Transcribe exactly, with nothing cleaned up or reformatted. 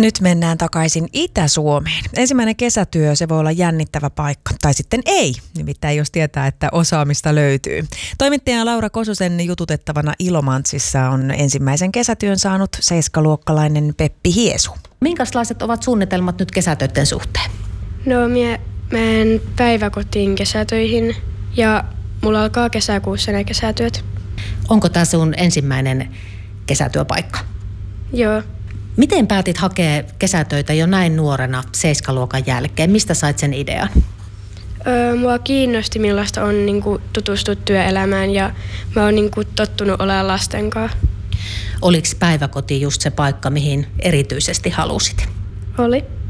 Nyt mennään takaisin Itä-Suomeen. Ensimmäinen kesätyö, se voi olla jännittävä paikka. Tai sitten ei, nimittäin jos tietää, että osaamista löytyy. Toimittaja Laura Kososen jututettavana Ilomantsissa on ensimmäisen kesätyön saanut seiskaluokkalainen Peppi Hiesu. Minkälaiset ovat suunnitelmat nyt kesätöiden suhteen? No, minä menen päiväkotiin kesätöihin ja mulla alkaa kesäkuussa ne kesätyöt. Onko tämä sun ensimmäinen kesätyöpaikka? Joo. Miten päätit hakea kesätöitä jo näin nuorena seiskaluokan jälkeen? Mistä sait sen idean? Öö, mua kiinnosti, millaista on niinku, tutustua työelämään ja mä oon niinku, tottunut olemaan lasten kanssa. Oliko päiväkoti just se paikka, mihin erityisesti halusit? Oli.